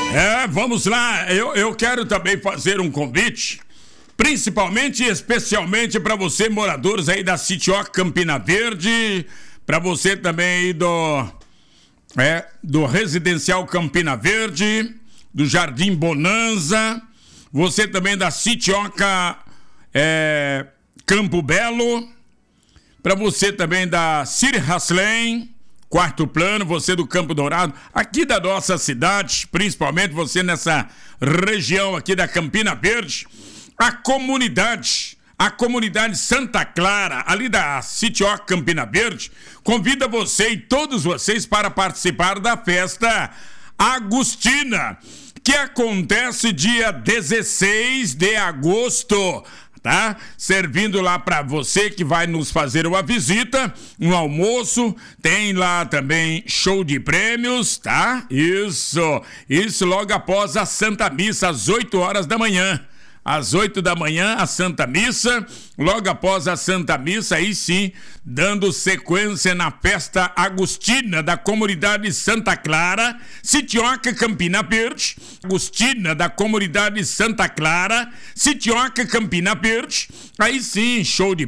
Vamos lá. Eu quero também fazer um convite, principalmente e especialmente para você, moradores aí da Sitioca Campina Verde, para você também aí do Residencial Campina Verde, do Jardim Bonanza, você também da Sitioca Campo Belo, para você também da City Haslem, Quarto Plano, você do Campo Dourado, aqui da nossa cidade, principalmente você nessa região aqui da Campina Verde, a comunidade Santa Clara, ali da Sitioca Campina Verde, convida você e todos vocês para participar da festa Agostina, que acontece dia 16 de agosto, tá? Servindo lá para você que vai nos fazer uma visita, um almoço, tem lá também show de prêmios, tá? Isso logo após a Santa Missa, às 8 horas da manhã. Às 8 da manhã, a Santa Missa, logo após a Santa Missa, aí sim, dando sequência na festa agostina da comunidade Santa Clara, Sitioca Campina Verde, agostina da comunidade Santa Clara, Sitioca Campina Verde, aí sim, show de